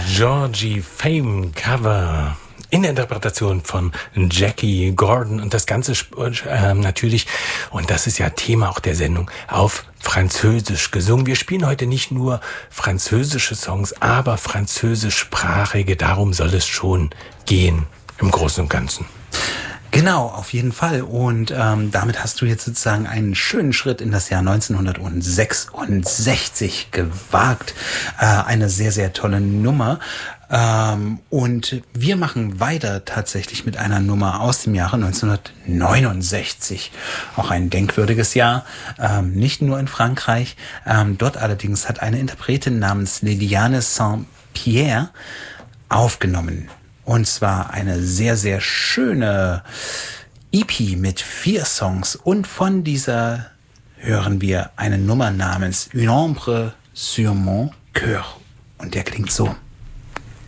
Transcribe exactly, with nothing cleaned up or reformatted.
Georgie Fame Cover in der Interpretation von Jackie Gordon und das Ganze äh, natürlich, und das ist ja Thema auch der Sendung, auf Französisch gesungen. Wir spielen heute nicht nur französische Songs, aber französischsprachige, darum soll es schon gehen im Großen und Ganzen. Genau, auf jeden Fall. Und ähm, damit hast du jetzt sozusagen einen schönen Schritt in das Jahr neunzehnhundertsechsundsechzig gewagt. Äh, eine sehr, sehr tolle Nummer. Ähm, und wir machen weiter tatsächlich mit einer Nummer aus dem Jahre neunzehnhundertneunundsechzig. Auch ein denkwürdiges Jahr, ähm, nicht nur in Frankreich. Ähm, dort allerdings hat eine Interpretin namens Liliane Saint-Pierre aufgenommen. Und zwar eine sehr, sehr schöne E P mit vier Songs. Und von dieser hören wir eine Nummer namens Une ombre sur mon cœur. Und der klingt so.